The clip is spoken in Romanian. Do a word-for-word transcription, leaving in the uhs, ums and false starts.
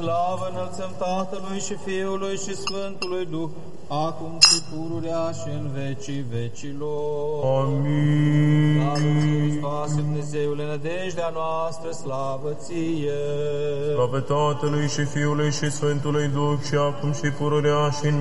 Slavă înălțăm Tatălui și Fiului și Sfântului Duh, acum și pururea și în vecii vecilor. Amin. Slavă ție, Hristoase, Dumnezeule, nădejdea noastră, slavă ție. Slavă Tatălui și Fiului și Sfântului Duh, și acum și pururea și în